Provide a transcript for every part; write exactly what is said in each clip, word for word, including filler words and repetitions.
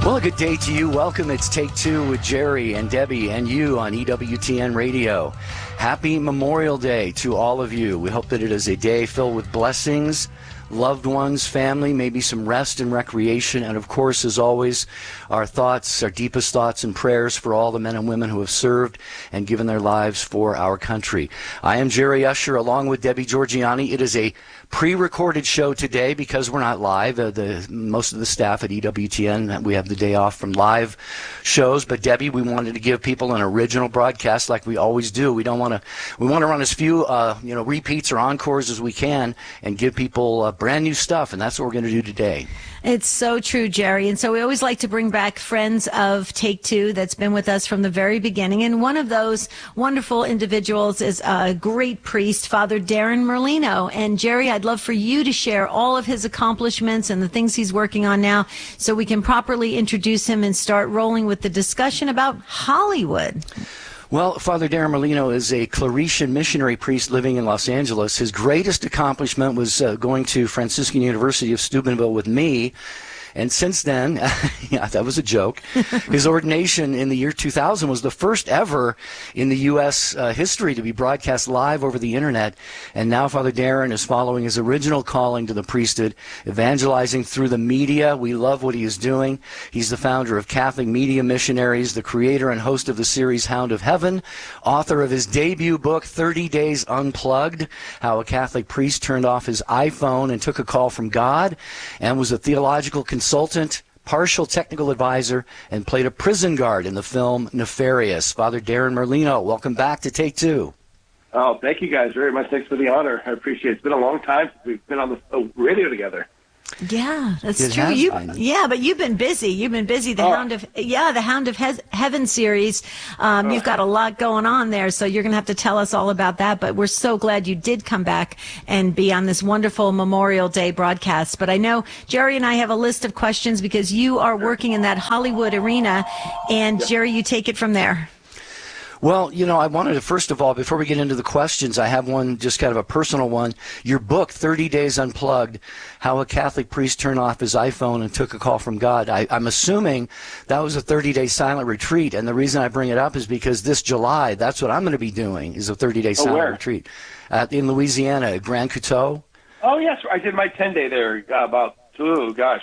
Well, a good day to you. Welcome. It's Take Two with Jerry and Debbie and you on E W T N Radio. Happy Memorial Day to all of you. We hope that it is a day filled with blessings, loved ones, family, maybe some rest and recreation, and of course, as always, our thoughts, our deepest thoughts and prayers for all the men and women who have served and given their lives for our country. I am Jerry Usher, along with Debbie Georgianni. It is a pre-recorded show today because we're not live. Uh, the most of the staff at E W T N, we have the day off from live shows. But Debbie, we wanted to give people an original broadcast like we always do. We don't want to. We want to run as few, uh, you know, repeats or encores as we can, and give people uh, brand new stuff. And that's what we're going to do today. It's so true, Jerry. And so we always like to bring back friends of Take Two that's been with us from the very beginning. And one of those wonderful individuals is a great priest, Father Darren Merlino. And Jerry, I'd love for you to share all of his accomplishments and the things he's working on now so we can properly introduce him and start rolling with the discussion about Hollywood. Well, Father Darren Merlino is a Claretian missionary priest living in Los Angeles. His greatest accomplishment was uh, going to Franciscan University of Steubenville with me. And since then, yeah, that was a joke, his ordination in the year two thousand was the first ever in the U S uh, history to be broadcast live over the internet. And now Father Darren is following his original calling to the priesthood, evangelizing through the media. We love what he is doing. He's the founder of Catholic Media Missionaries, the creator and host of the series Hound of Heaven, author of his debut book, thirty days Unplugged, How a Catholic Priest Turned Off His iPhone and Took a Call from God, and was a theological consultant consultant, partial technical advisor, and played a prison guard in the film Nefarious. Father Darren Merlino, welcome back to Take Two. Oh, thank you guys very much. Thanks for the honor. I appreciate it. It's been a long time since we've been on the radio together. Yeah, that's It true. You, been. yeah, but you've been busy. You've been busy. The Oh. Hound of yeah, the Hound of He- Heaven series. Um, Oh. You've got a lot going on there, so you're going to have to tell us all about that. But we're so glad you did come back and be on this wonderful Memorial Day broadcast. But I know Jerry and I have a list of questions because you are working in that Hollywood arena, and Jerry, you take it from there. Well, you know, I wanted to, first of all, before we get into the questions, I have one, just kind of a personal one. Your book, thirty days Unplugged, How a Catholic Priest Turned Off His iPhone and Took a Call from God. I, I'm assuming that was a thirty-day silent retreat, and the reason I bring it up is because this July, that's what I'm going to be doing, is a thirty-day silent where? retreat uh, in Louisiana, at Grand Coteau. Oh, yes. I did my ten-day there uh, about, oh, gosh,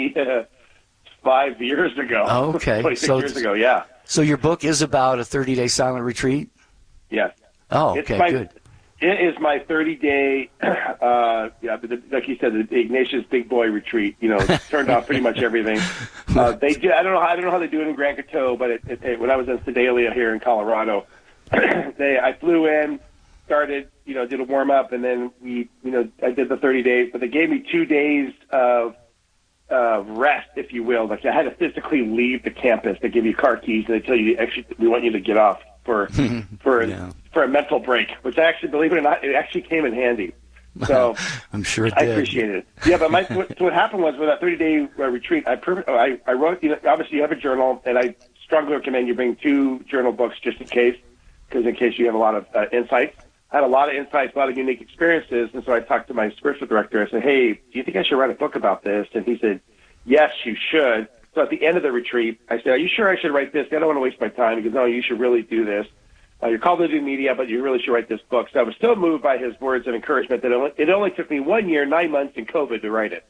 twenty-five years ago. Oh, okay. twenty-six So years ago, yeah. So your book is about a thirty-day silent retreat? Yes. Oh, It's okay, my- good. It is my thirty-day, uh, yeah, the, like you said, the Ignatius Big Boy Retreat. You know, turned off pretty much everything. Uh, they do. I don't know. I don't know how they do it in Grand Coteau, but it, it, it, when I was in Sedalia here in Colorado, they I flew in, started, you know, did a warm up, and then we, you know, I did the thirty days. But they gave me two days of uh, rest, if you will. Like I had to physically leave the campus. They give you car keys and they tell you actually we want you to get off for for Yeah. for a mental break, which actually, believe it or not, it actually came in handy. So I'm sure it I did. appreciate it. Yeah, but my, what, so what happened was with that thirty-day uh, retreat, I, per- I I wrote. You know, obviously, you have a journal, and I strongly recommend you bring two journal books just in case, because in case you have a lot of uh, insights. I had a lot of insights, a lot of unique experiences, and so I talked to my spiritual director. I said, "Hey, do you think I should write a book about this?" And he said, "Yes, you should." So at the end of the retreat, I said, "Are you sure I should write this? I don't want to waste my time." He goes, "No, you should really do this. Uh, you're called to do media, but you really should write this book." So I was so moved by his words of encouragement that it only, it only took me one year, nine months, and COVID to write it.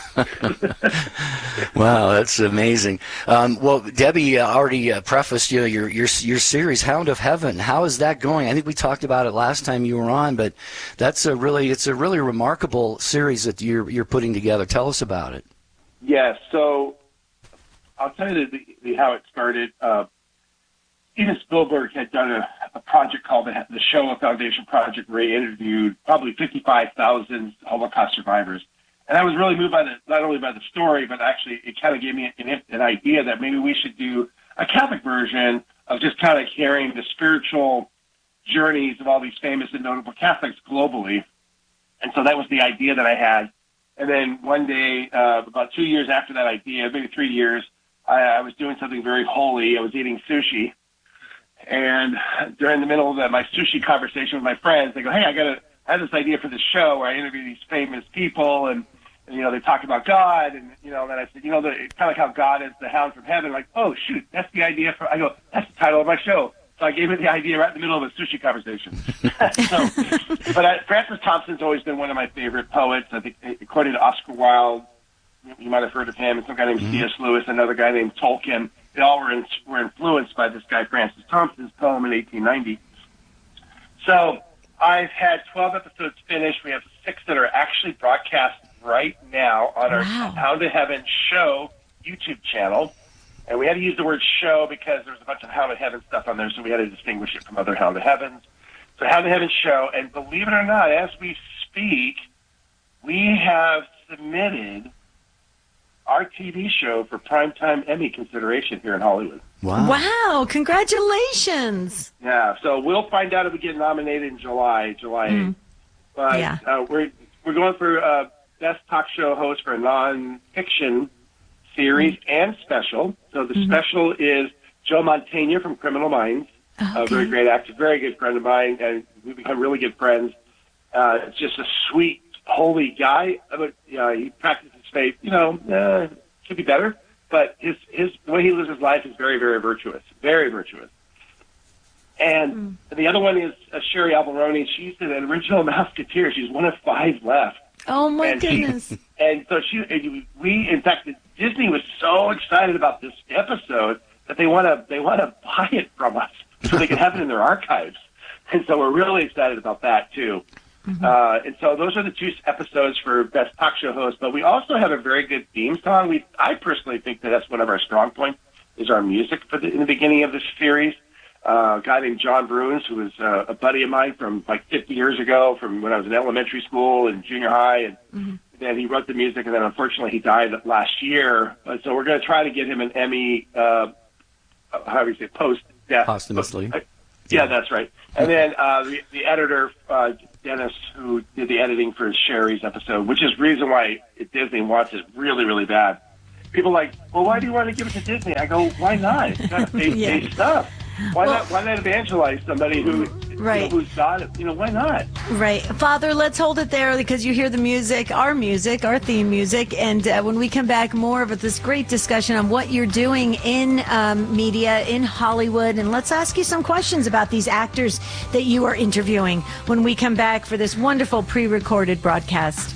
Wow, that's amazing. Um, well, Debbie uh, already uh, prefaced, you know, your your your series, Hound of Heaven. How is that going? I think we talked about it last time you were on, but that's a really it's a really remarkable series that you're you're putting together. Tell us about it. Yes. So I'll tell you the, the, how it started. Uh, Steven Spielberg had done a, a project called the, the Shoah Foundation Project, where he interviewed probably fifty-five thousand Holocaust survivors. And I was really moved by the, not only by the story, but actually it kind of gave me an, an idea that maybe we should do a Catholic version of just kind of carrying the spiritual journeys of all these famous and notable Catholics globally. And so that was the idea that I had. And then one day, uh, about two years after that idea, maybe three years, I, I was doing something very holy. I was eating sushi. And during the middle of the, my sushi conversation with my friends, they go, "Hey, I got to I have this idea for this show where I interview these famous people, and and, you know, they talked about God, and, you know, then I said, you know, the, it's kind of like how God is the hound from heaven. Like, oh, shoot, that's the idea for, I go, that's the title of my show. So I gave her the idea right in the middle of a sushi conversation. so, but I, Francis Thompson's always been one of my favorite poets. I think, according to Oscar Wilde, you might have heard of him, and some guy named mm-hmm. C S Lewis, another guy named Tolkien. They all were, in, were influenced by this guy, Francis Thompson's poem in eighteen ninety. So I've had twelve episodes finished. We have six that are actually broadcast right now on our wow. Hound of Heaven show YouTube channel. And we had to use the word show because there was a bunch of Hound of Heaven stuff on there, so we had to distinguish it from other Hound of Heavens. So Hound of Heaven show, and believe it or not, as we speak, we have submitted our T V show for Primetime Emmy consideration here in Hollywood. Wow. Wow, congratulations. Yeah, so we'll find out if we get nominated in July, July eighth. Mm. But yeah. uh, we're, we're going for uh, Best Talk Show Host for a non-fiction series mm. and special. So the mm-hmm. special is Joe Mantegna from Criminal Minds, okay. a very great actor, very good friend of mine, and we've become really good friends. Uh, it's just a sweet, holy guy. But uh, he practices faith. You know, uh, could be better, but his his the way he lives his life is very, very virtuous, very virtuous. And mm. the other one is uh, Sherry Alberoni. She's an original Musketeer. She's one of five left. Oh my and goodness! She, and so she, and we, in fact, Disney was so excited about this episode that they want to they want to buy it from us so they can have it in their archives. And so we're really excited about that too. Mm-hmm. Uh, and so those are the two episodes for Best Talk Show Host. But we also have a very good theme song. We, I personally think that that's one of our strong points is our music for the, in the beginning of this series. Uh, a guy named John Bruins, who was uh, a buddy of mine from like fifty years ago, from when I was in elementary school and junior high, and mm-hmm. then he wrote the music, and then unfortunately he died last year. Uh, so we're going to try to get him an Emmy, uh, how do you say, post-death. Posthumously. Uh, yeah, that's right. And then uh, the, the editor, uh, Dennis, who did the editing for Sherry's episode, which is the reason why Disney wants it really, really bad. People are like, well, why do you want to give it to Disney? I go, why not? It's kind of faith-based yeah. stuff. Why well, not? Why not evangelize somebody who, right. you know, who's got it? You know, why not? Right, Father. Let's hold it there because you hear the music, our music, our theme music, and uh, when we come back, more of this great discussion on what you're doing in um, media in Hollywood, and let's ask you some questions about these actors that you are interviewing when we come back for this wonderful pre-recorded broadcast.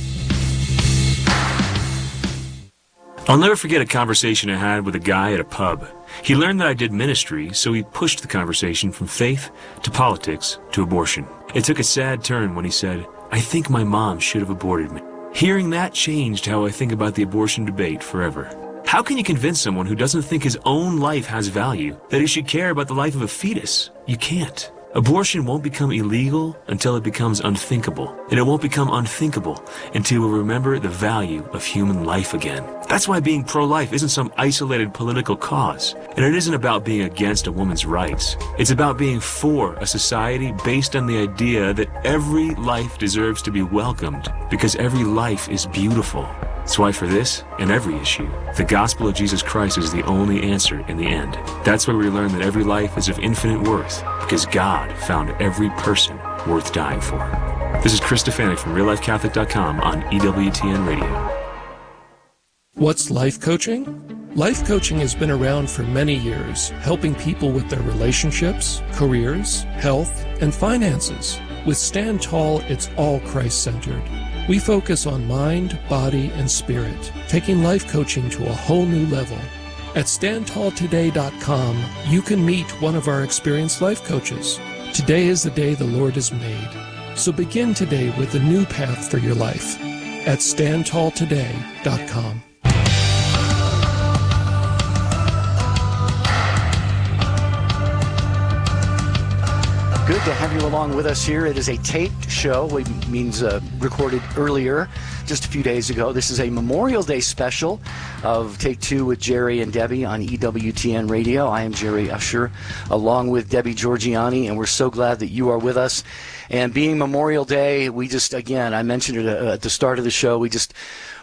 I'll never forget a conversation I had with a guy at a pub. He learned that I did ministry, so he pushed the conversation from faith to politics to abortion. It took a sad turn when he said, I think my mom should have aborted me. Hearing that changed how I think about the abortion debate forever. How can you convince someone who doesn't think his own life has value that he should care about the life of a fetus? You can't. Abortion won't become illegal until it becomes unthinkable, and it won't become unthinkable until we remember the value of human life again. That's why being pro-life isn't some isolated political cause, and it isn't about being against a woman's rights. It's about being for a society based on the idea that every life deserves to be welcomed because every life is beautiful. That's why for this and every issue, the gospel of Jesus Christ is the only answer in the end. That's why we learn that every life is of infinite worth because God found every person worth dying for. This is Chris Stefanik from real life catholic dot com on E W T N Radio. What's life coaching? Life coaching has been around for many years, helping people with their relationships, careers, health, and finances. With Stand Tall, it's all Christ-centered. We focus on mind, body, and spirit, taking life coaching to a whole new level. At stand tall today dot com, you can meet one of our experienced life coaches. Today is the day the Lord has made. So begin today with a new path for your life at stand tall today dot com. Good to have you along with us here. It is a taped show, which means uh, recorded earlier, just a few days ago. This is a Memorial Day special of Take Two with Jerry and Debbie on E W T N Radio. I am Jerry Usher, along with Debbie Georgiani, and we're so glad that you are with us. And being Memorial Day, we just, again, I mentioned it at the start of the show, we just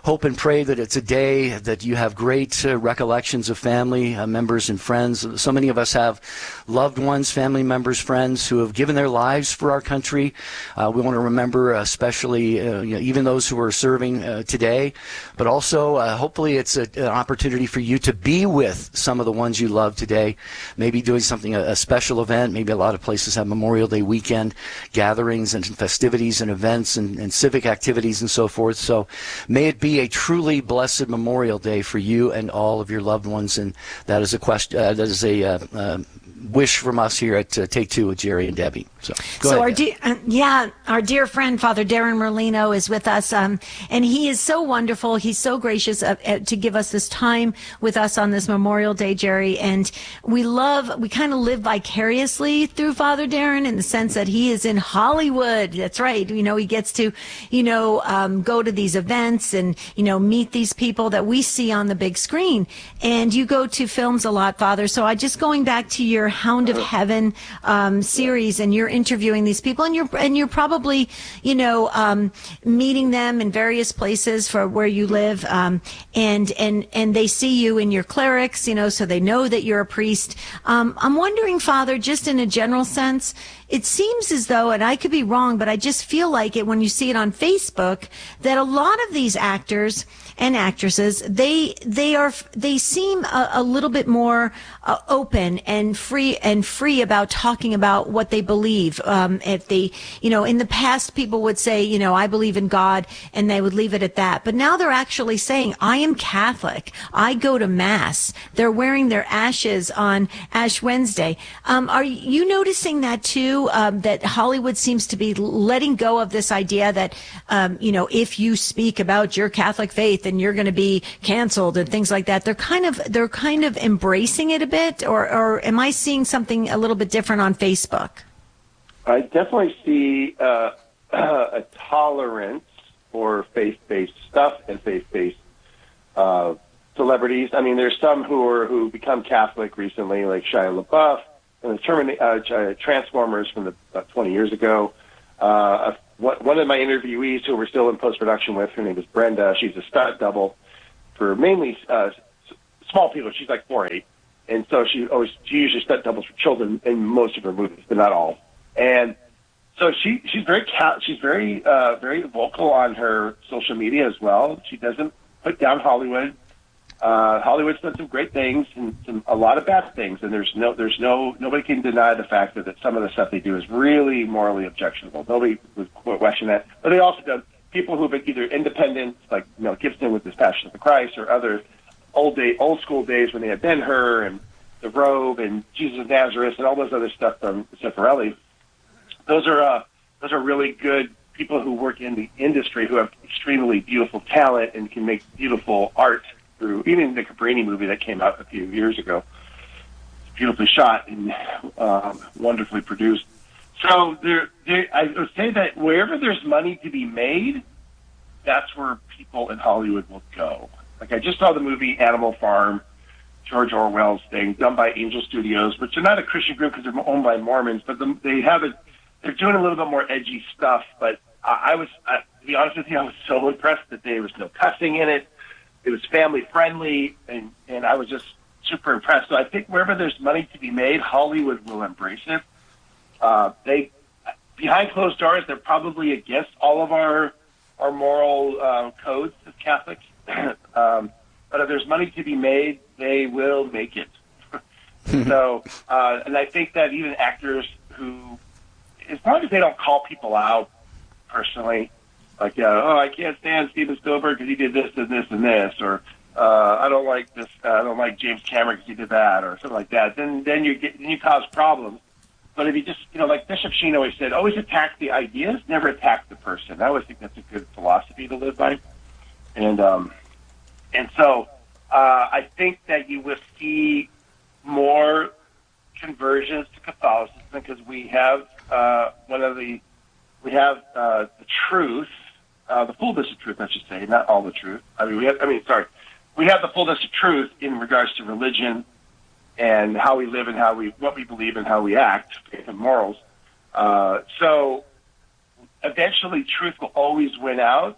hope and pray that it's a day that you have great uh, recollections of family uh, members and friends. So many of us have loved ones, family members, friends who have given their lives for our country. Uh, we want to remember especially uh, you know, even those who are serving uh, today, but also uh, hopefully it's a, an opportunity for you to be with some of the ones you love today, maybe doing something, a, a special event. Maybe a lot of places have Memorial Day weekend gatherings and festivities and events and, and civic activities and so forth. So may it be a truly blessed Memorial Day for you and all of your loved ones. And that is a question. Uh, that is a uh, uh, wish from us here at uh, Take Two with Jerry and Debbie. So, go so ahead, our dear, uh, yeah, our dear friend Father Darren Merlino is with us, um, and he is so wonderful. He's so gracious uh, uh, to give us this time with us on this Memorial Day, Jerry. And we love, we kind of live vicariously through Father Darren in the sense that he is in Hollywood. That's right. You know, he gets to, you know, um, go to these events and you know meet these people that we see on the big screen. And you go to films a lot, Father. So I just going back to your Hound of Heaven um, series, and you're interviewing these people, and you're and you're probably you know um, meeting them in various places for where you live, um, and and and they see you in your clerics, you know, so they know that you're a priest. Um, I'm wondering, Father, just in a general sense, it seems as though, and I could be wrong, but I just feel like it when you see it on Facebook, that a lot of these actors and actresses, they they are they seem a, a little bit more uh, open and free and free about talking about what they believe. Um, if they, you know, in the past, people would say, you know, I believe in God, and they would leave it at that. But now they're actually saying, I am Catholic. I go to Mass. They're wearing their ashes on Ash Wednesday. Um, are you noticing that too? Um, that Hollywood seems to be letting go of this idea that, um, you know, if you speak about your Catholic faith, then you're going to be canceled and things like that. They're kind of they're kind of embracing it a bit, or, or am I seeing something a little bit different on Facebook? I definitely see uh, a tolerance for faith-based stuff and faith-based uh, celebrities. I mean, there's some who are who become Catholic recently, like Shia LaBeouf and the Termin- uh, Transformers from the, uh, twenty years ago. Uh, one of my interviewees who we're still in post-production with, her name is Brenda. She's a stunt double for mainly uh, small people. She's like four eight, and so she always she usually stunt doubles for children in most of her movies, but not all. And so she she's very cat she's very uh, very vocal on her social media as well. She doesn't put down Hollywood. Uh, Hollywood's done some great things and some, a lot of bad things, and there's no, there's no, nobody can deny the fact that, that some of the stuff they do is really morally objectionable. Nobody would question that. But they also done people who've been either independent, like Mel Gibson with his Passion of the Christ, or other old day, old school days when they had Ben-Hur and The Robe and Jesus of Nazareth and all those other stuff from Zeffirelli. Those are uh, those are really good people who work in the industry who have extremely beautiful talent and can make beautiful art. Through even the Cabrini movie that came out a few years ago, it's beautifully shot and um, wonderfully produced. So there, there, I would say that wherever there's money to be made, that's where people in Hollywood will go. Like I just saw the movie Animal Farm, George Orwell's thing, done by Angel Studios, which are not a Christian group because they're owned by Mormons, but the, they have it. They're doing a little bit more edgy stuff. But I, I was, I, to be honest with you, I was so impressed that there was no cussing in it. It was family friendly, and, and I was just super impressed. So I think wherever there's money to be made, Hollywood will embrace it. Uh, they, behind closed doors, they're probably against all of our our moral uh, codes as Catholics. um, but if there's money to be made, they will make it. so, uh, and I think that even actors who, as long as they don't call people out personally. Like, uh, oh, I can't stand Steven Spielberg because he did this and this and this, or uh, I don't like this, uh, I don't like James Cameron because he did that, or something like that. Then, then you get, then you cause problems. But if you just, you know, like Bishop Sheen always said, always attack the ideas, never attack the person. I always think that's a good philosophy to live by. And um, and so uh, I think that you will see more conversions to Catholicism because we have uh, one of the we have uh, the truth. Uh, the fullness of truth, I should say, not all the truth. I mean, we have, I mean, sorry. We have the fullness of truth in regards to religion and how we live and how we, what we believe and how we act, faith and morals. Uh, so eventually truth will always win out.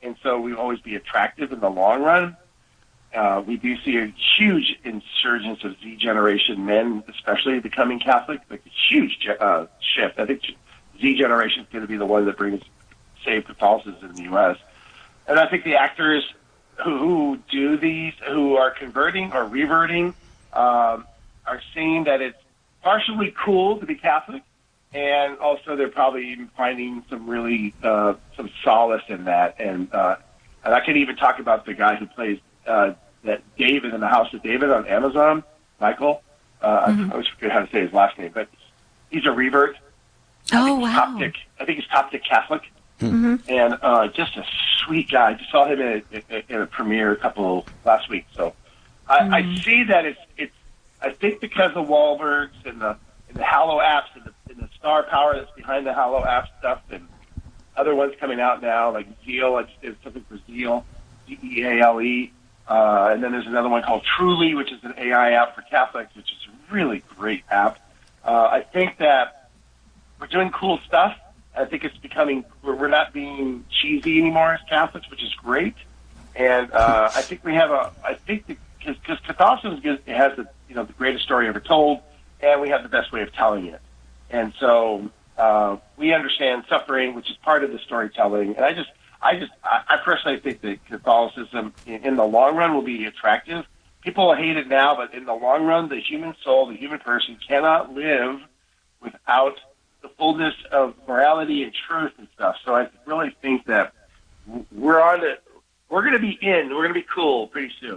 and so we always be attractive in the long run. Uh, we do see a huge insurgence of Z generation men, especially becoming Catholic, like a huge uh, shift. I think Z generation is going to be the one that brings saved Catholicism in the U S. And I think the actors who, who do these, who are converting or reverting, um, are seeing that it's partially cool to be Catholic, and also they're probably even finding some really uh, some solace in that. And uh, and I can even talk about the guy who plays uh, that David in the House of David on Amazon, Michael. Uh, mm-hmm. I always forget how to say his last name, but he's a revert. I oh think wow! Coptic. I think he's Coptic Catholic, mm-hmm. and uh, just a sweet guy. I just saw him in a, in a premiere a couple last week. So I, mm-hmm. I see that it's it's. I think because of Wahlbergs and the and the Hallow apps and the, and the star power that's behind the Hallow app stuff, and other ones coming out now like Zeal. I just did something for Zeal, Z E A L E, uh, and then there's another one called Truly, which is an A I app for Catholics, which is a really great app. Uh, I think that we're doing cool stuff. I think it's becoming we're, we're not being cheesy anymore as Catholics, which is great. And uh, I think we have a I think because Catholicism has the you know the greatest story ever told, and we have the best way of telling it. And so uh, we understand suffering, which is part of the storytelling. And I just, I just, I, I personally think that Catholicism, in, in the long run, will be attractive. People hate it now, but in the long run, the human soul, the human person, cannot live without the fullness of morality and truth and stuff. So I really think that we're on it. We're going to be in. We're going to be cool pretty soon.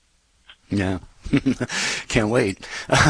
Yeah. Can't wait.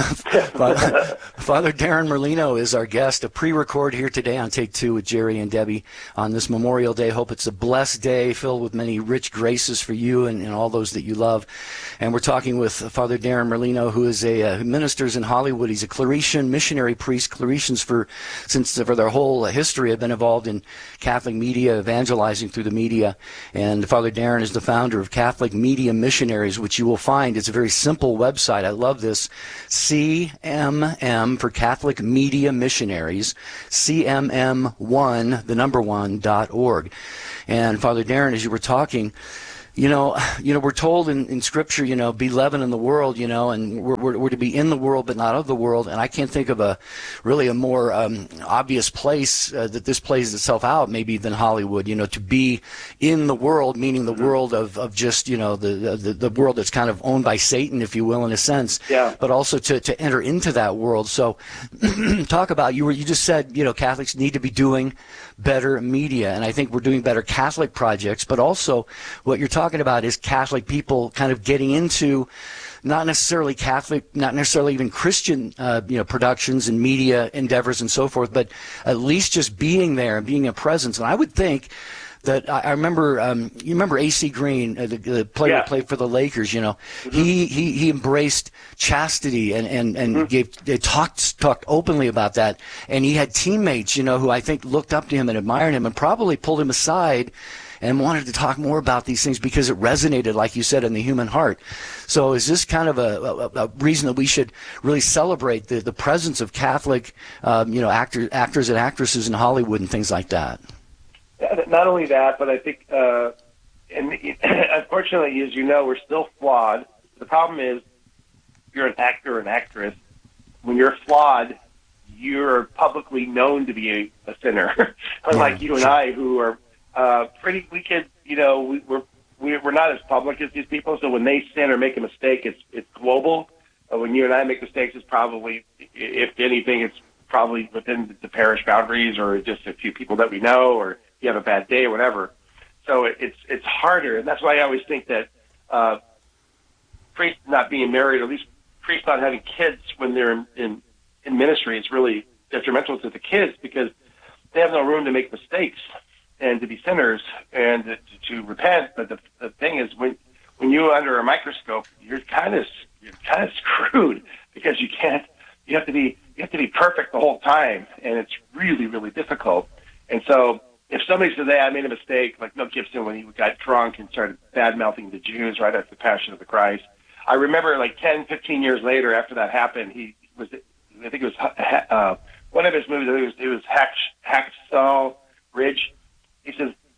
Father, Father Darren Merlino is our guest, a pre-record here today on Take Two with Jerry and Debbie on this Memorial Day. Hope it's a blessed day filled with many rich graces for you and, and all those that you love. And we're talking with Father Darren Merlino, who is a uh, who ministers in Hollywood. He's a Claretian missionary priest. Claretians, for since for their whole history, have been involved in Catholic media, evangelizing through the media. And Father Darren is the founder of Catholic Media Missionaries, which you will find it's a very simple website. I love this. C M M for Catholic Media Missionaries, C M M one, the number one, dot org. And Father Darren, as you were talking, you know, you know, we're told in, in Scripture, you know, be leaven in the world, you know, and we're, we're, we're to be in the world but not of the world. And I can't think of a really a more um, obvious place uh, that this plays itself out maybe than Hollywood, you know, to be in the world, meaning the world of, of just, you know, the, the the world that's kind of owned by Satan, if you will, in a sense, yeah. But also to, to enter into that world. So talk about, you were you just said, you know, Catholics need to be doing better media. And I think we're doing better Catholic projects, but also what you're talking about is Catholic people kind of getting into not necessarily Catholic, not necessarily even Christian, uh, you know, productions and media endeavors and so forth, but at least just being there and being a presence. And I would think that I, I remember, um, you remember A C Green, uh, the, the player yeah. who played for the Lakers, you know, mm-hmm. he, he, he embraced chastity and, and, and mm-hmm. gave, they talked, talked openly about that. And he had teammates, you know, who I think looked up to him and admired him and probably pulled him aside and wanted to talk more about these things because it resonated, like you said, in the human heart. So is this kind of a, a, a reason that we should really celebrate the, the presence of Catholic, um, you know, actor, actors and actresses in Hollywood and things like that? Not only that, but I think, uh, and unfortunately, as you know, we're still flawed. The problem is, you're an actor or an actress. When you're flawed, you're publicly known to be a, a sinner. Unlike yeah, you and sure. I, who are uh, pretty, we could, you know, we, we're we're not as public as these people. So when they sin or make a mistake, it's it's global. Uh, when you and I make mistakes, it's probably, if anything, it's probably within the parish boundaries or just a few people that we know, or you have a bad day or whatever. So it, it's it's harder, and that's why I always think that uh, priests not being married, or at least priests not having kids when they're in, in, in ministry, is really detrimental to the kids because they have no room to make mistakes and to be sinners and to, to repent. But the, the thing is, when when you're under a microscope, you're kind of you're kind of screwed because you can't. You have to be you have to be perfect the whole time, and it's really really difficult. And so, if somebody says, "Hey, I made a mistake," like Mel Gibson when he got drunk and started bad-mouthing the Jews right after the Passion of the Christ, I remember like ten, fifteen years later after that happened, he was, I think it was uh, one of his movies, it was, it was Hack, Hacksaw Ridge. He says,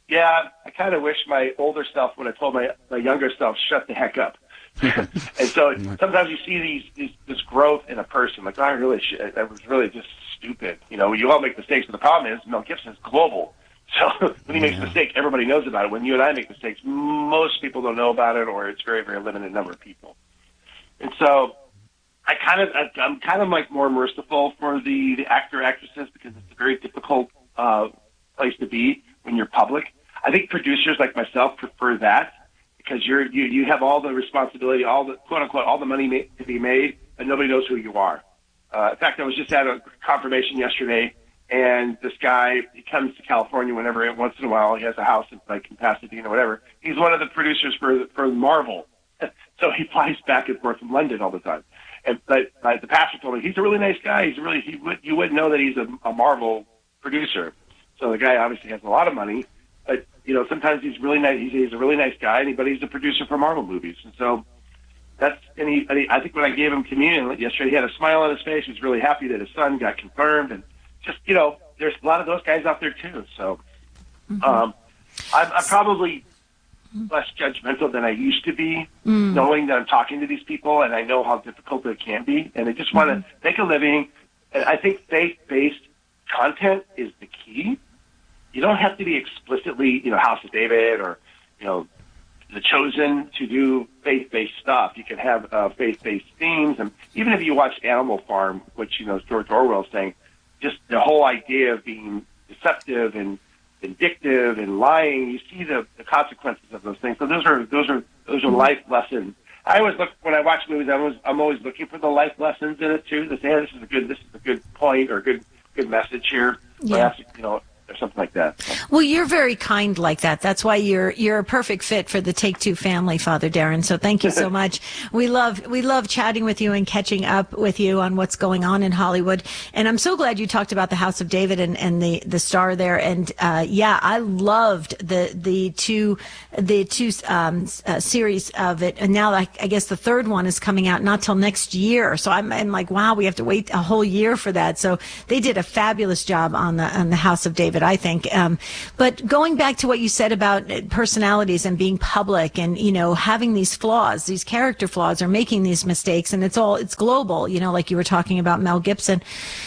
Yeah, I kind of wish my older self would have told my, my younger self, shut the heck up. And so sometimes you see these, these this growth in a person. Like, I really should, that was really just stupid. You know, you all make mistakes, but the problem is Mel Gibson is global. So when he makes yeah. a mistake, everybody knows about it. When you and I make mistakes, most people don't know about it, or it's very, very limited number of people. And so I kind of, I, I'm kind of like more merciful for the, the actor actresses, because it's a very difficult uh, place to be when you're public. I think producers like myself prefer that, because you're you you have all the responsibility, all the quote unquote all the money ma- to be made, and nobody knows who you are. Uh, in fact, I was just at a confirmation yesterday, and this guy, he comes to California whenever once in a while. He has a house in like in Pasadena or whatever. He's one of the producers for for Marvel, so he flies back and forth from London all the time. And but uh, the pastor told me he's a really nice guy. He's really he would you wouldn't know that he's a, a Marvel producer. So the guy obviously has a lot of money, but you know sometimes he's really nice. He's, he's a really nice guy, but he's a producer for Marvel movies. And so that's and he, and he. I think when I gave him communion yesterday, he had a smile on his face. He was really happy that his son got confirmed, and just you know, there's a lot of those guys out there too. So mm-hmm. um, I'm, I'm probably less judgmental than I used to be, mm. knowing that I'm talking to these people and I know how difficult it can be, and they just want to mm. make a living. And I think faith-based content is the key. You don't have to be explicitly, you know, House of David or, you know, The Chosen to do faith-based stuff. You can have uh, faith-based themes, and even if you watch Animal Farm, which, you know, George Orwell is saying, just the whole idea of being deceptive and vindictive and lying, you see the, the consequences of those things. So those are those are those are life lessons. I always look when I watch movies. I'm always, I'm always looking for the life lessons in it too. To say, hey, this is a good this is a good point or a good good message here. Yeah. Perhaps, you know, or something like that. Well, you're very kind like that. That's why you're you're a perfect fit for the Take Two family, Father Darren. So thank you so much. We love we love chatting with you and catching up with you on what's going on in Hollywood. And I'm so glad you talked about the House of David and, and the, the star there. And uh, yeah, I loved the the two the two um, uh, series of it. And now I, I guess the third one is coming out not till next year. So I'm, I'm like, wow, we have to wait a whole year for that. So they did a fabulous job on the on the House of David, I think. Um, but going back to what you said about personalities and being public and, you know, having these flaws, these character flaws, or making these mistakes, and it's all, it's global, you know, like you were talking about Mel Gibson.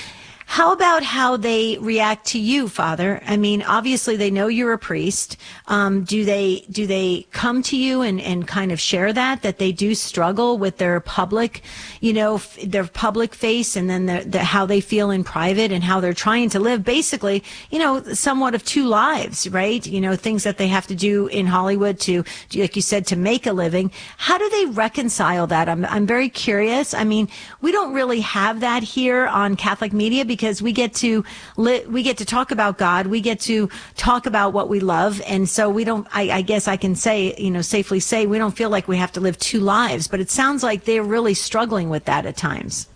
How about how they react to you, Father? I mean, obviously they know you're a priest. Um, do they do they come to you and, and kind of share that, that they do struggle with their public, you know, f- their public face, and then the, the, how they feel in private, and how they're trying to live basically, you know, somewhat of two lives, right? You know, things that they have to do in Hollywood to, like you said, to make a living. How do they reconcile that? I'm I'm very curious. I mean, we don't really have that here on Catholic media, because because we get to li- we get to talk about God, we get to talk about what we love, and so we don't. I, I guess I can say, you know, safely say we don't feel like we have to live two lives. But it sounds like they're really struggling with that at times.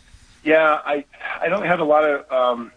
Yeah, I I don't have a lot of um,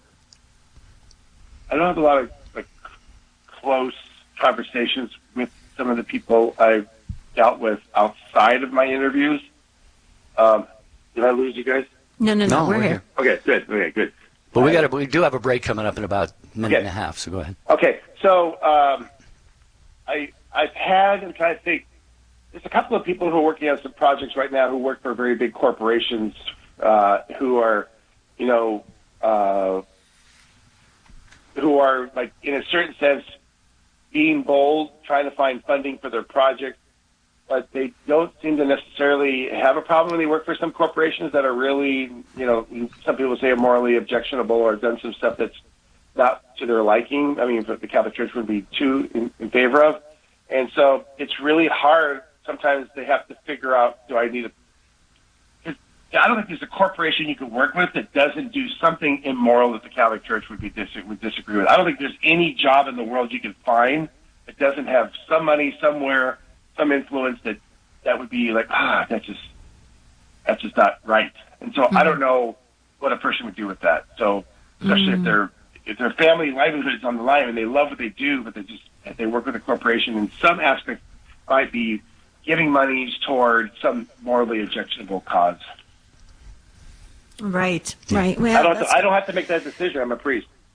I don't have a lot of like close conversations with some of the people I've dealt with outside of my interviews. Um, did I lose you guys? No, no, no, no we're, we're here. here. Okay, good. Okay, good. But we got we do have a break coming up in about a minute okay. and a half. So go ahead. Okay, so um, I I've had I'm trying to think. There's a couple of people who are working on some projects right now who work for very big corporations uh, who are, you know, uh, who are like in a certain sense being bold, trying to find funding for their project. But they don't seem to necessarily have a problem when they work for some corporations that are really, you know, some people say are morally objectionable or done some stuff that's not to their liking. I mean, the Catholic Church would be too in, in favor of. And so it's really hard. Sometimes they have to figure out, do I need a... I don't think there's a corporation you could work with that doesn't do something immoral that the Catholic Church would be dis- would disagree with. I don't think there's any job in the world you can find that doesn't have some money somewhere, some influence that, that would be like, ah, that's just, that's just not right. And so mm-hmm. I don't know what a person would do with that. So especially mm-hmm. if their if their family livelihood is on the line and they love what they do, but they just if they work with a corporation in some aspect might be giving monies toward some morally objectionable cause. Right, right. Well, I don't. I don't have to make that decision. I'm a priest.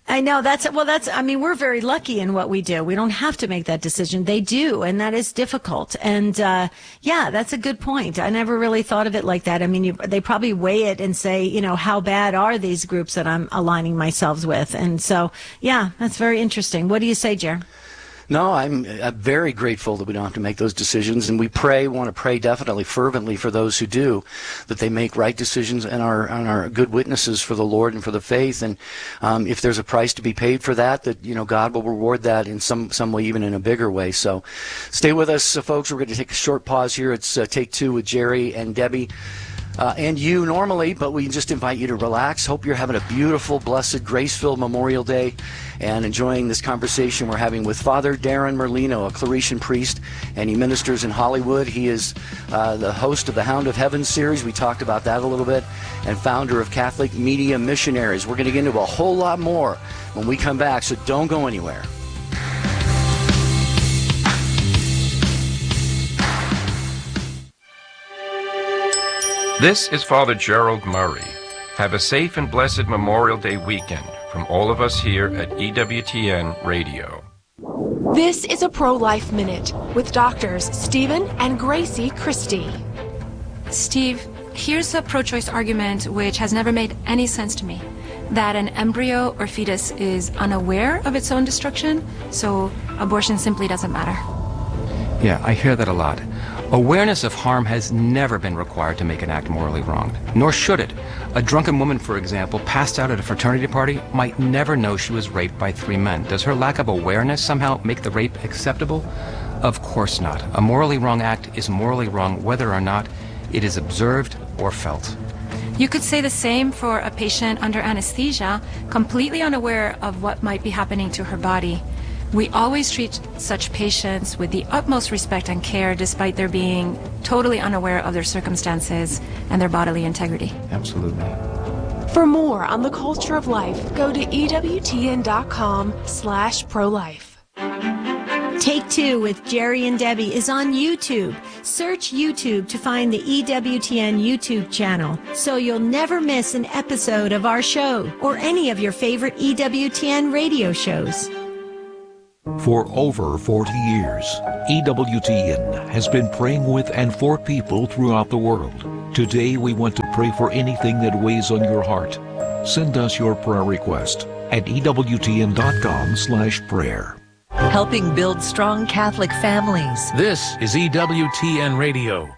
I know that's well that's I mean we're very lucky in what we do. We don't have to make that decision. They do, and that is difficult. And uh yeah, that's a good point. I never really thought of it like that. I mean, you, they probably weigh it and say, you know, how bad are these groups that I'm aligning myself with? And so, yeah, that's very interesting. What do you say, Jer? No, I'm, I'm very grateful that we don't have to make those decisions, and we pray, want to pray definitely fervently for those who do, that they make right decisions and are, and are good witnesses for the Lord and for the faith. And um, if there's a price to be paid for that, that you know God will reward that in some some way, even in a bigger way. So, stay with us, uh, folks. We're going to take a short pause here. It's uh, Take Two with Jerry and Debbie. Uh, and you normally, but we just invite you to relax. Hope you're having a beautiful, blessed, grace-filled Memorial Day and enjoying this conversation we're having with Father Darren Merlino, a Claretian priest, and he ministers in Hollywood. He is uh, the host of the Hound of Heaven series. We talked about that a little bit, and founder of Catholic Media Missionaries. We're going to get into a whole lot more when we come back, so don't go anywhere. This is Father Gerald Murray. Have a safe and blessed Memorial Day weekend from all of us here at E W T N Radio. This is a Pro-Life Minute with doctors Stephen and Gracie Christie. Steve, here's a pro-choice argument which has never made any sense to me. That an embryo or fetus is unaware of its own destruction, so abortion simply doesn't matter. Yeah, I hear that a lot. Awareness of harm has never been required to make an act morally wrong, nor should it. A drunken woman, for example, passed out at a fraternity party might never know she was raped by three men. Does her lack of awareness somehow make the rape acceptable? Of course not. A morally wrong act is morally wrong whether or not it is observed or felt. You could say the same for a patient under anesthesia, completely unaware of what might be happening to her body. We always treat such patients with the utmost respect and care despite their being totally unaware of their circumstances and their bodily integrity. Absolutely. For more on the culture of life, go to E W T N dot com slash pro-life. Take Two with Jerry and Debbie is on YouTube. Search YouTube to find the E W T N YouTube channel so you'll never miss an episode of our show or any of your favorite E W T N radio shows. For over forty years, E W T N has been praying with and for people throughout the world. Today we want to pray for anything that weighs on your heart. Send us your prayer request at E W T N dot com slash prayer. Helping build strong Catholic families. This is E W T N Radio.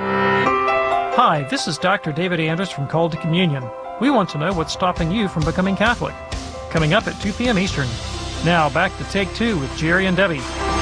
Hi, this is Doctor David Anders from Called to Communion. We want to know what's stopping you from becoming Catholic. Coming up at two p.m. Eastern. Now, back to Take Two with Jerry and Debbie.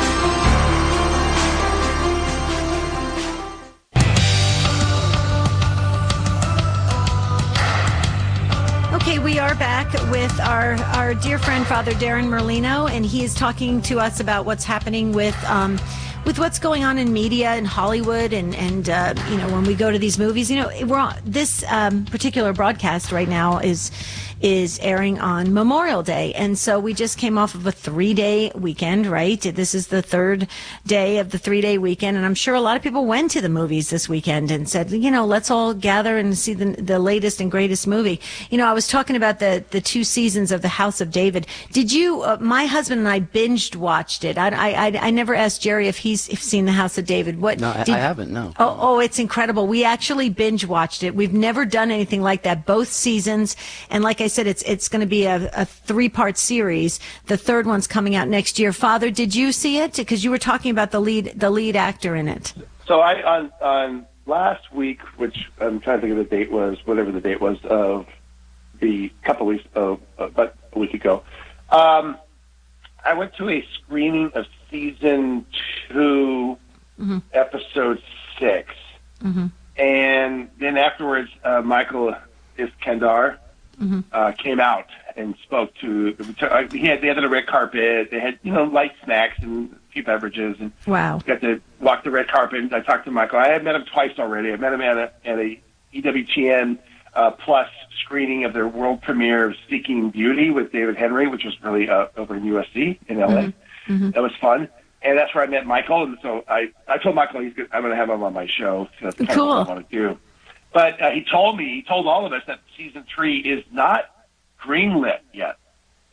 Okay, we are back with our, our dear friend, Father Darren Merlino, and he is talking to us about what's happening with um, with what's going on in media in Hollywood, and and uh, you know, when we go to these movies, you know, we're on, this um, particular broadcast right now is is airing on Memorial Day. And so we just came off of a three-day weekend, right? This is the third day of the three-day weekend, and I'm sure a lot of people went to the movies this weekend and said, you know, let's all gather and see the, the latest and greatest movie. You know, I was talking about the, the two seasons of The House of David. Did you, uh, my husband and I binged watched it. I, I, I never asked Jerry if he's if seen The House of David. What? No, did, I haven't, no. Oh, oh, it's incredible. We actually binge watched it. We've never done anything like that, both seasons. And like I said, it's it's going to be a, a three-part series. The third one's coming out next year. Father, did you see it? Because you were talking about the lead the lead actor in it. So I on on last week, which I'm trying to think of the date was, whatever the date was of the couple weeks of uh, about a week ago. Um, I went to a screening of season two, mm-hmm. episode six, mm-hmm. and then afterwards, uh, Michael Iskandar. Mm-hmm. Uh, came out and spoke to. Uh, he had they had the red carpet. They had you know light snacks and a few beverages, and wow, got to walk the red carpet. And I talked to Michael. I had met him twice already. I met him at a at a E W T N uh, Plus screening of their world premiere of Seeking Beauty with David Henry, which was really uh, over in U S C in L A. Mm-hmm. Mm-hmm. That was fun. And that's where I met Michael. And so I, I told Michael he's good, I'm going to have him on my show. So that's kind cool. of what I want to do. But uh, he told me, he told all of us that season three is not greenlit yet.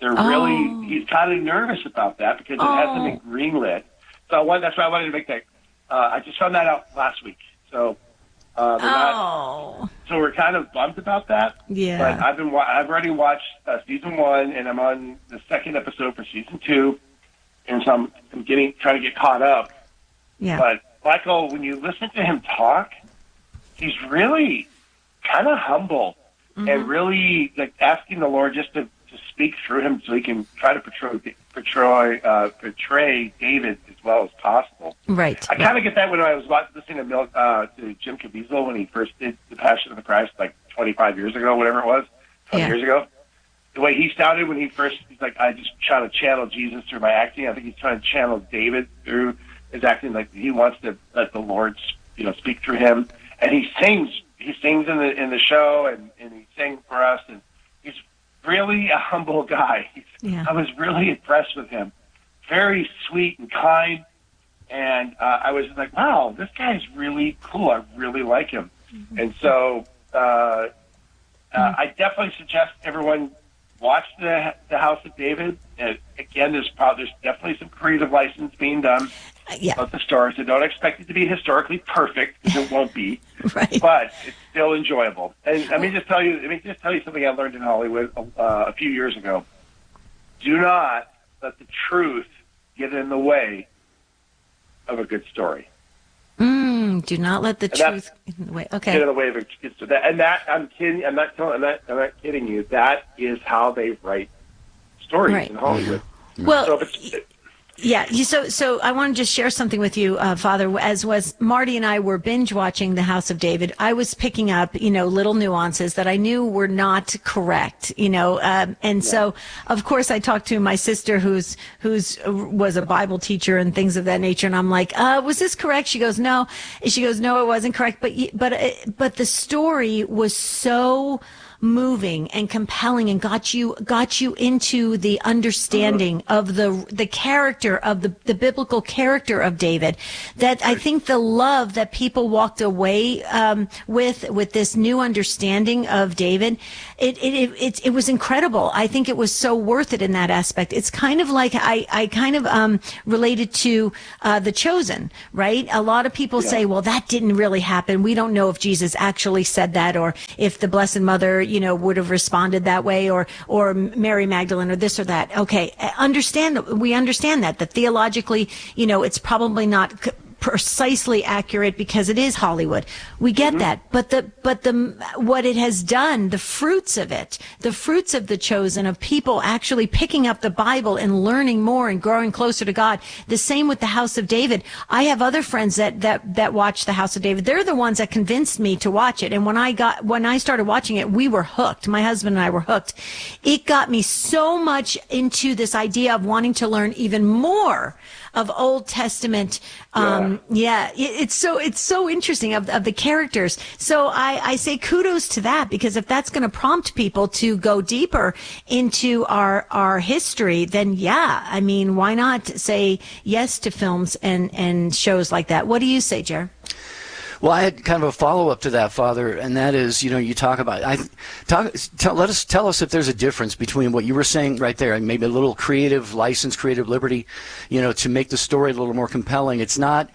They're Oh. really, he's kind of nervous about that because it Oh. hasn't been greenlit. So I wanted, that's why I wanted to make that. Uh, I just found that out last week. So, uh, they're not, Oh. so we're kind of bummed about that. Yeah. But I've been, wa- I've already watched uh, season one, and I'm on the second episode for season two, and so I'm, I'm getting trying to get caught up. Yeah. But Michael, when you listen to him talk, he's really kind of humble Mm-hmm. and really like asking the Lord just to, to speak through him so he can try to portray portray, uh, portray David as well as possible. Right. I kind of get that when I was watching, listening to, Mil- uh, to Jim Caviezel when he first did The Passion of the Christ, like twenty-five years ago, whatever it was, twenty Yeah. years ago. The way he sounded when he first, he's like, I just try to channel Jesus through my acting. I think he's trying to channel David through his acting. Like he wants to let the Lord, you know, speak through him. And he sings, he sings in the in the show, and, and he sang for us. And he's really a humble guy. He's, Yeah. I was really impressed with him. Very sweet and kind. And uh, I was like, wow, this guy's really cool. I really like him. Mm-hmm. And so uh, uh, I definitely suggest everyone watch the the House of David. And again, there's probably there's definitely some creative license being done Yeah. about the story. So don't expect it to be historically perfect, because it won't be. Right. But it's still enjoyable. And let me just tell you, let me just tell you something I learned in Hollywood uh, a few years ago. Do not let the truth get in the way of a good story. Mm, do not let the And that- truth get in the way. Get in Okay. the way of a good story. And that, I'm kidding. I'm not telling. I'm not. I'm not kidding you. That is how they write stories Right. in Hollywood. Well, So if it's, Yeah, you, so so I want to just share something with you, uh, Father. As was Marty and I were binge watching The House of David, I was picking up, you know, little nuances that I knew were not correct, you know, um, and so of course I talked to my sister, who's who's was a Bible teacher and things of that nature, and I'm like, uh, was this correct? She goes, no. She goes, no, it wasn't correct, but y- but uh, but the story was so moving and compelling and got you got you into the understanding of the the character of the the biblical character of David, that I think the love that people walked away um, with with this new understanding of David, it it, it it it was incredible. I think it was so worth it in that aspect. It's kind of like I I kind of um related to uh, The Chosen, right? A lot of people Yeah. say, well, that didn't really happen. We don't know if Jesus actually said that, or if the Blessed Mother, you know, would have responded that way, or or Mary Magdalene, or this or that. Okay, understand. We understand that that theologically, you know, it's probably not c- precisely accurate because it is Hollywood. We get that, but the but the what it has done, the fruits of it, the fruits of The Chosen, of people actually picking up the Bible and learning more and growing closer to God. The same with The House of David. I have other friends that that that watch The House of David. They're the ones that convinced me to watch it. And when I got when I started watching it, we were hooked. My husband and I were hooked. It got me so much into this idea of wanting to learn even more of Old Testament. Um, yeah, it, it's so it's so interesting of of the characters. So I, I say kudos to that, because if that's going to prompt people to go deeper into our our history, then yeah, I mean, why not say yes to films and and shows like that? What do you say, Jer? Well, I had kind of a follow-up to that, Father, and that is, you know, you talk about, I talk, tell, let us tell us if there's a difference between what you were saying right there, and maybe a little creative license, creative liberty, you know, to make the story a little more compelling. It's not,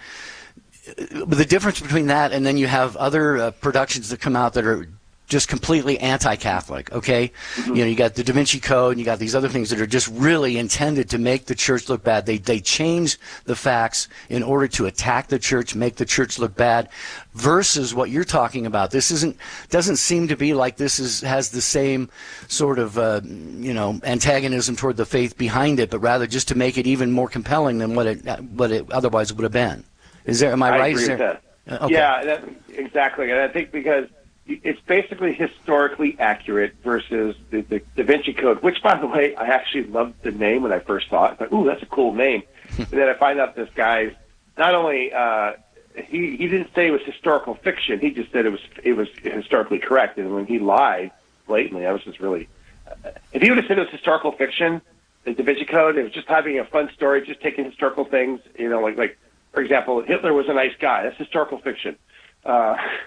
but the difference between that and then you have other uh, productions that come out that are just completely anti-Catholic, okay? Mm-hmm. You know, you got the Da Vinci Code, and you got these other things that are just really intended to make the church look bad. They they change the facts in order to attack the church, make the church look bad, versus what you're talking about. This isn't doesn't seem to be like this is has the same sort of uh, you know antagonism toward the faith behind it, but rather just to make it even more compelling than what it what it otherwise would have been. Is there? Am I, I right? agree Is with there, that. Uh, okay. Yeah, that, exactly. And I think because it's basically historically accurate versus the, the Da Vinci Code, which, by the way, I actually loved the name when I first saw it. I thought, ooh, that's a cool name. And then I find out this guy's not only uh, he he didn't say it was historical fiction. He just said it was it was historically correct. And when he lied blatantly, I was just really. Uh, if he would have said it was historical fiction, the Da Vinci Code, it was just having a fun story, just taking historical things. You know, like like for example, Hitler was a nice guy. That's historical fiction. Uh,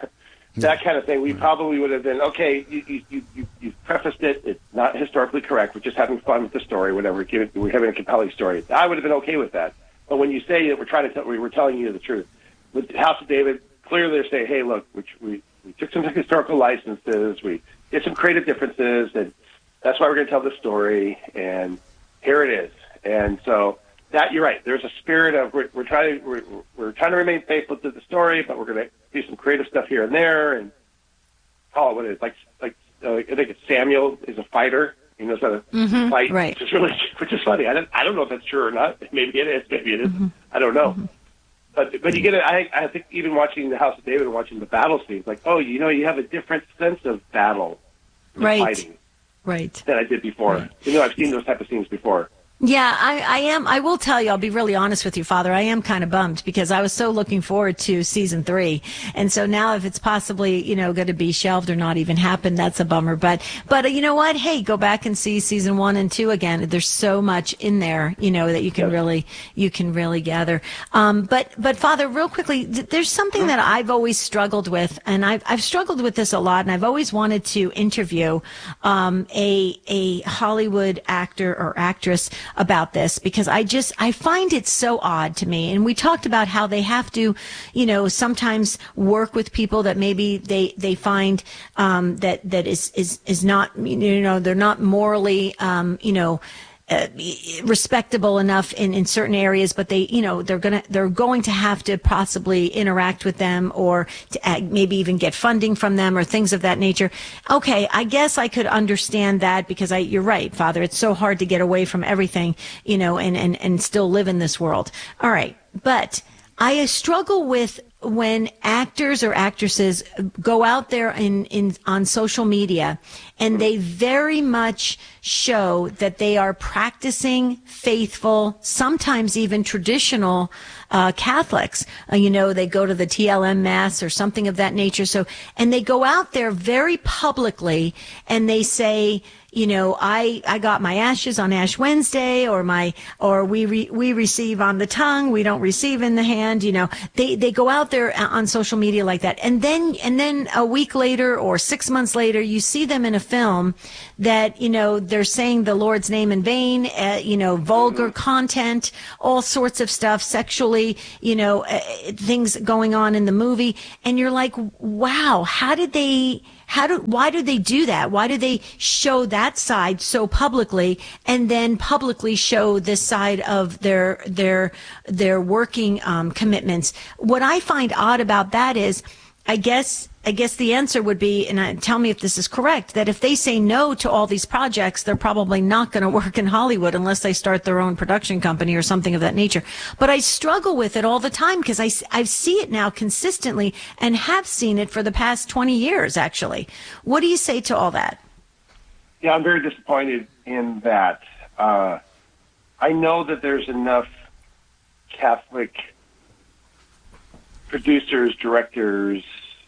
that kind of thing. We probably would have been, okay, you, you, you, you prefaced it, it's not historically correct, we're just having fun with the story, whatever, give it, we're having a compelling story. I would have been okay with that. But when you say that we're trying to tell, we're telling you the truth. With House of David, clearly they're saying, hey, look, we, we, we took some historical licenses, we did some creative differences, and that's why we're going to tell the story, and here it is. And so that, you're right, there's a spirit of, we're, we're trying to, we're, we're trying to remain faithful to the story, but we're going to do some creative stuff here and there, and call it what it is. Like, like uh, I think it's Samuel is a fighter. He knows how to mm-hmm, fight, right. which is really, which is funny. I don't, I don't know if that's true or not. Maybe it is. Maybe it isn't. Mm-hmm. I don't know. Mm-hmm. But but you get it. I I think even watching the House of David and watching the battle scenes, like, oh, you know, you have a different sense of battle, of right, fighting, right, than I did before. Right. You know, I've seen those type of scenes before. Yeah, I, I am. I will tell you, I'll be really honest with you, Father. I am kind of bummed because I was so looking forward to season three. And so now if it's possibly, you know, going to be shelved or not even happen, that's a bummer. But, but uh, you know what? Hey, go back and see season one and two again. There's so much in there, you know, that you can yes. really, you can really gather. Um, but, but Father, real quickly, th- there's something that I've always struggled with, and I've, I've struggled with this a lot, and I've always wanted to interview, um, a, a Hollywood actor or actress about this, because I just, I find it so odd to me. And we talked about how they have to, you know, sometimes work with people that maybe they, they find, um, that, that is, is, is not, you know, they're not morally, um, you know, Uh, respectable enough in, in certain areas, but they, you know, they're gonna, they're going to have to possibly interact with them, or to uh, maybe even get funding from them or things of that nature. Okay, I guess I could understand that, because I, you're right, Father. It's so hard to get away from everything, you know, and, and, and still live in this world. All right, but I struggle with when actors or actresses go out there in, in on social media and they very much show that they are practicing faithful, sometimes even traditional uh, Catholics. Uh, you know, they go to the T L M Mass or something of that nature. So, and they go out there very publicly and they say, you know, I, I got my ashes on Ash Wednesday, or my, or we, re, we receive on the tongue, we don't receive in the hand, you know, they, they go out there on social media like that. And then, and then a week later or six months later, you see them in a film that, you know, they're saying the Lord's name in vain, uh, you know, vulgar content, all sorts of stuff, sexually, you know, uh, things going on in the movie. And you're like, wow, how did they, How do, why do they do that? Why do they show that side so publicly and then publicly show this side of their, their, their working, um, commitments? What I find odd about that is, I guess, I guess the answer would be, and I, tell me if this is correct, that if they say no to all these projects, they're probably not going to work in Hollywood unless they start their own production company or something of that nature. But I struggle with it all the time because I, I see it now consistently and have seen it for the past twenty years, actually. What do you say to all that? Yeah, I'm very disappointed in that. Uh, I know that there's enough Catholic producers, directors,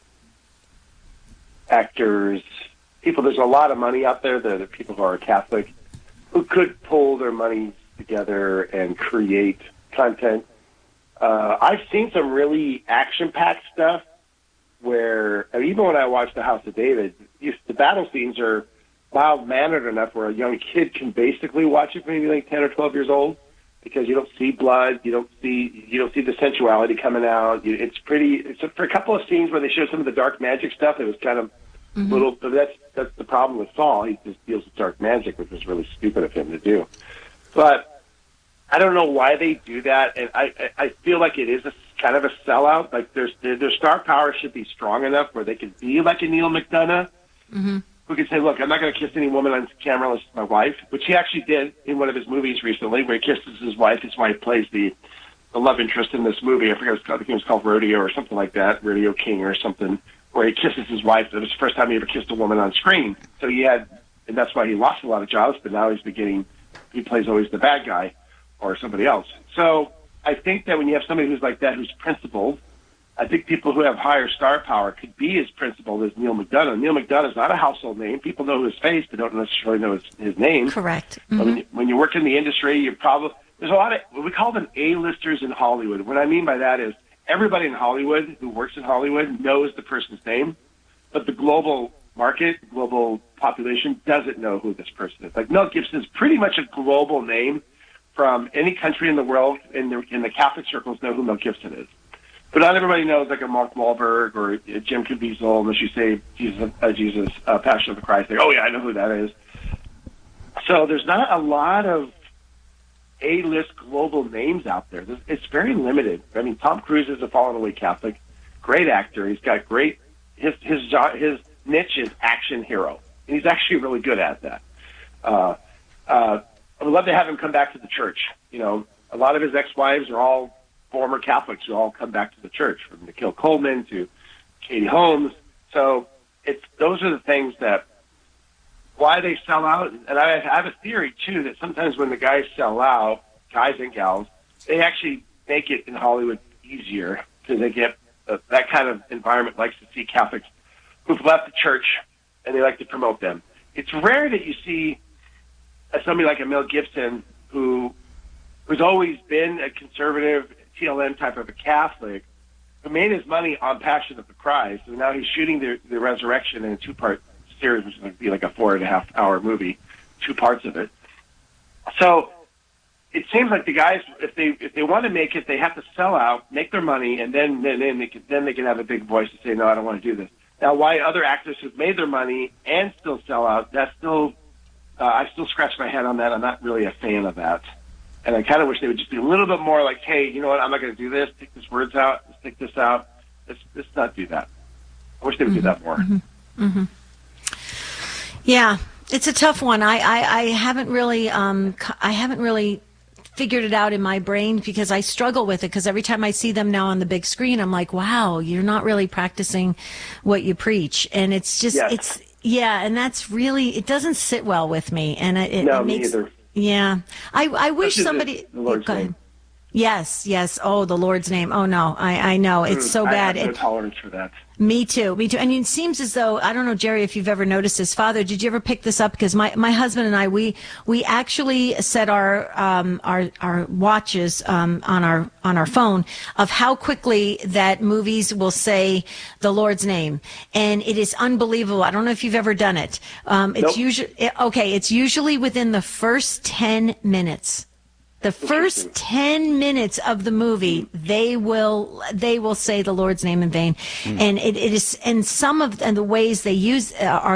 actors, people, there's a lot of money out there, that are people who are Catholic, who could pull their money together and create content. Uh, I've seen some really action-packed stuff where, and even when I watched The House of David, you, the battle scenes are mild-mannered enough where a young kid can basically watch it, maybe like ten or twelve years old, because you don't see blood, you don't see you don't see the sensuality coming out. You, it's pretty. It's a, for a couple of scenes where they show some of the dark magic stuff, it was kind of mm-hmm. little. But that's that's the problem with Saul. He just deals with dark magic, which was really stupid of him to do. But I don't know why they do that, and I I, I feel like it is a kind of a sellout. Like there's their, their star power should be strong enough where they could be like a Neil McDonough. Mm-hmm. Who can say, look, I'm not going to kiss any woman on camera unless it's my wife, which he actually did in one of his movies recently, where he kisses his wife. His wife plays the, the love interest in this movie. I forget what it's called. I think it was called Rodeo or something like that, Rodeo King or something, where he kisses his wife. It was the first time he ever kissed a woman on screen. So he had, and that's why he lost a lot of jobs, but now he's beginning, he plays always the bad guy or somebody else. So I think that when you have somebody who's like that, who's principled, I think people who have higher star power could be as principled as Neil McDonough. Neil McDonough is not a household name. People know his face, but don't necessarily know his, his name. Correct. Mm-hmm. When, you, when you work in the industry, you're probably, there's a lot of, we call them A-listers in Hollywood. What I mean by that is everybody in Hollywood who works in Hollywood knows the person's name. but the global market, global population doesn't know who this person is. Like Mel Gibson is pretty much a global name from any country in the world, in the, in the Catholic circles know who Mel Gibson is. But not everybody knows like a Mark Wahlberg or a Jim Caviezel unless you say Jesus, uh, Jesus uh, Passion of the Christ. Like, oh, yeah, I know who that is. So there's not a lot of A-list global names out there. It's very limited. I mean, Tom Cruise is a fallen away Catholic, great actor. He's got great, his, his, his niche is action hero. And he's actually really good at that. Uh, uh, I would love to have him come back to the church. You know, a lot of his ex-wives are all former Catholics who all come back to the church, from Nikhil Coleman to Katie Holmes. So it's those are the things that why they sell out. And I, I have a theory too that sometimes when the guys sell out, guys and gals, they actually make it in Hollywood easier because they get uh, that kind of environment likes to see Catholics who've left the church and they like to promote them. It's rare that you see somebody like a Mel Gibson who who's always been a conservative T L M type of a Catholic, who made his money on Passion of the Christ, and now he's shooting the, the Resurrection in a two-part series, which is going to be like a four and a half hour movie, two parts of it. So it seems like the guys, if they if they want to make it, they have to sell out, make their money, and then then then they can, then they can have a big voice to say, no, I don't want to do this. Now, why other actors who've made their money and still sell out, that's still, uh, I still scratch my head on that. I'm not really a fan of that. And I kind of wish they would just be a little bit more like, hey, you know what, I'm not going to do this. Take this words out. Let's take this out. Let's, let's not do that. I wish they would mm-hmm. do that more. Mm-hmm. Mm-hmm. Yeah, it's a tough one. I, I, I haven't really, um, I haven't really figured it out in my brain because I struggle with it because every time I see them now on the big screen, I'm like, wow, you're not really practicing what you preach. And it's just, yes. it's, yeah, and that's really, it doesn't sit well with me. And it, it, no, it makes, me either. Yeah, I, I wish somebody. The Lord's go ahead. name. Yes, yes. Oh, the Lord's name. Oh no, I, I know it's so bad. I have no it, tolerance for that. Me too, me too. And it seems as though, I don't know, Jerry, if you've ever noticed this. Father, did you ever pick this up? Because my, my husband and I, we we actually set our um our our watches um on our on our phone of how quickly that movies will say the Lord's name, and it is unbelievable. I don't know if you've ever done it. Um, it's nope. usually okay. It's usually within the first ten minutes. The first ten minutes of the movie, they will they will say the Lord's name in vain, mm. and it, it is and some of and the ways they use uh, are